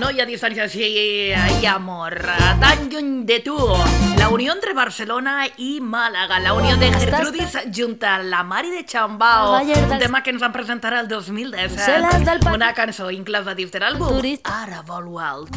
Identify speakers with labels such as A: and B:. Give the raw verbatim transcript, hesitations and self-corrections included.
A: no hi ha distància si hi ha amor. Tan lluny de tu. La unió entre Barcelona i Màlaga. La unió de Gertrudis junt a la Mari de Chambao. Un tema que ens van presentar el dos mil disset. Una cançó inclosa dins de l'àlbum Ara volo alt.